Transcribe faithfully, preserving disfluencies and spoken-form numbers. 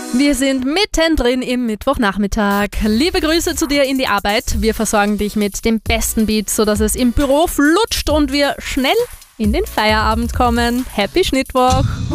Wir sind mittendrin im Mittwochnachmittag. Liebe Grüße zu dir in die Arbeit. Wir versorgen dich mit dem besten Beat, sodass es im Büro flutscht und wir schnell in den Feierabend kommen. Happy Schnittwoch!